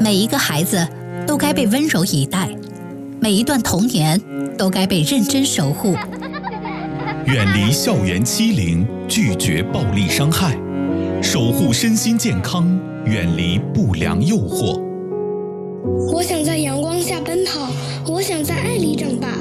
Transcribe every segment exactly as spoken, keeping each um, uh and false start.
每一个孩子都该被温柔以待，每一段童年都该被认真守护。 远离校园欺凌，拒绝暴力伤害，守护身心健康，远离不良诱惑。 我想在阳光下奔跑，我想在爱里长大。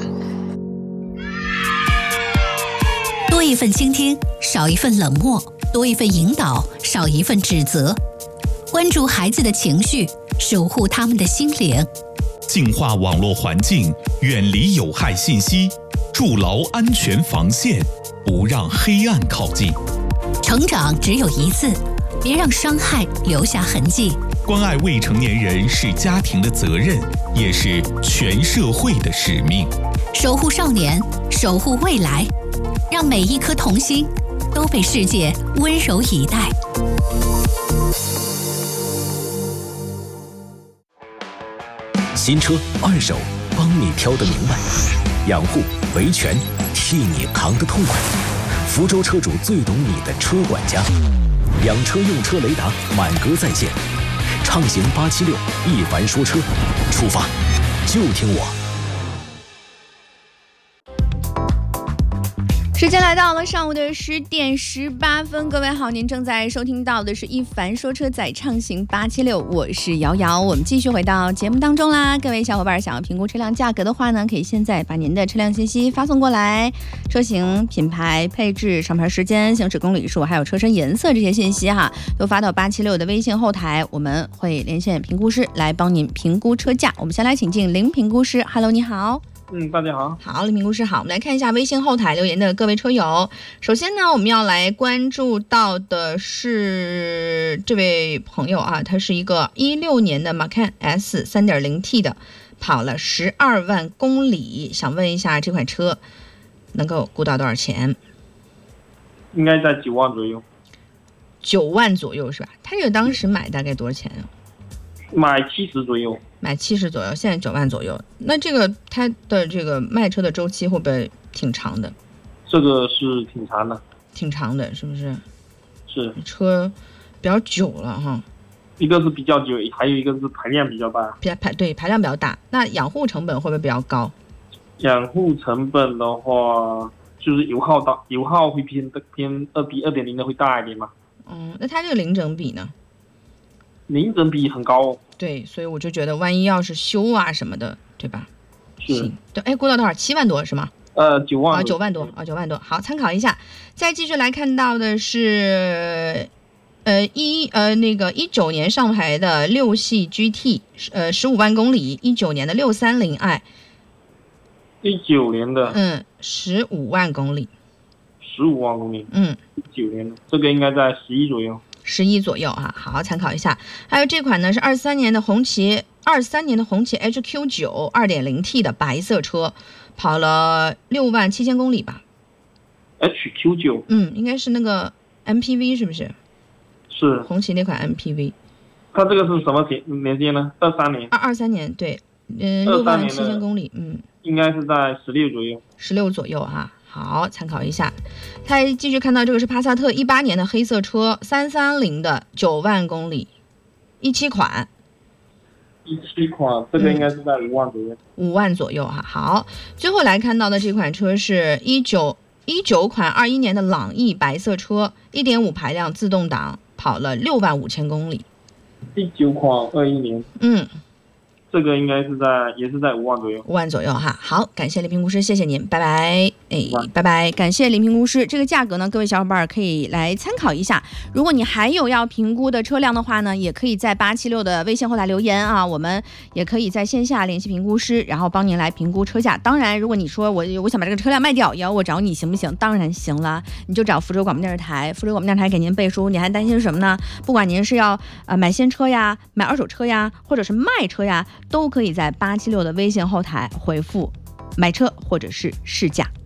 多一份倾听，少一份冷漠；多一份引导，少一份指责。关注孩子的情绪，守护他们的心灵。 净化网络环境，远离有害信息，筑牢安全防线，不让黑暗靠近。 成长只有一次，别让伤害留下痕迹。 关爱未成年人是家庭的责任，也是全社会的使命。 守护少年，守护未来，让每一颗童心都被世界温柔以待。 新车、二手，帮你挑得明白；养护、维权，替你扛得痛快。福州车主最懂你的车管家，养车用车雷达满格在线。畅行八七六，一凡说车，出发就听我。 时间来到了上午的十点十八分，各位好，您正在收听到的是一凡说车载畅行八七六，我是瑶瑶。我们继续回到节目当中啦。各位小伙伴想要评估车辆价格的话呢，可以现在把您的车辆信息发送过来，车型、品牌、配置、上牌时间、行驶公里数，还有车身颜色这些信息哈，都发到八七六的微信后台，我们会连线评估师来帮您评估车价。我们先来请进林评估师 ，Hello， 你好。 嗯，大家好。 好，林评估师好，我们来看一下微信后台留言的各位车友。首先呢，我们要来关注到的是这位朋友啊，他是一个一六年的 Macan S 三点零 T 的，跑了十二万公里，想问一下这款车能够估到多少钱？ 应该在九万左右。 九万左右是吧？他这个当时买大概多少钱啊？ 买七十左右。 买七十左右，现在九万左右。那这个它的这个卖车的周期会不会挺长的？ 这个是挺长的。 挺长的，是不是？ 是。 车比较久了哈。 一个是比较久，还有一个是排量比较大。 比排对排量比较大，那养护成本会不会比较高？ 养护成本的话，就是油耗大，油耗会偏偏二比二点零的会大一点嘛。 嗯，那它这个零整比呢？ 零整比很高哦。 对，所以我就觉得万一要是修啊什么的，对吧？ 是。 对，哎，估到多少？七万多是吗？ 呃，九万。 啊，九万多啊，九万多。好，参考一下。再继续来看到的是，呃，一呃那个一九年上牌的六系 G T， 呃，十五万公里，一九年的六三零 i。 一九年的。 嗯，十五万公里。 十五万公里。 嗯。 一九年的，这个应该在十一左右。 十一左右哈，好，参考一下。还有这款呢是二三年的红旗，二三年的红旗 H Q 九 二点零 T 的白色车，跑了六万七千公里吧。 H Q 九。 嗯，应该是那个 M P V 是不是？ 是。 红旗那款 M P V。 它这个是什么年年呢？二三年。 二二三年，对，嗯，六万七千公里，嗯， 应该是在十六左右。 十六左右哈。好，参考一下。他继续看到这个是帕萨特一八年的黑色车，三三零的九万公里，一七款。 一七款，这个应该是在五万左右。 五万左右哈。好，最后来看到的这款车是一九一九款二一年的朗逸白色车，一点五排量自动挡，跑了六万五千公里。 一九款二一年。 嗯。 这个应该是在也是在五万左右， 五万左右哈。好，感谢林评估师，谢谢您，拜拜。哎，拜拜，感谢林评估师。这个价格呢，各位小伙伴可以来参考一下。如果你还有要评估的车辆的话呢，也可以在八七六的微信后台留言啊，我们也可以在线下联系评估师，然后帮您来评估车价。当然，如果你说我我想把这个车辆卖掉，也要我找你行不行？当然行了，你就找福州广播电视台，福州广播电视台给您背书。你还担心什么呢？不管您是要呃买新车呀，买二手车呀，或者是卖车呀，都可以在八七六的微信后台回复买车或者是试驾。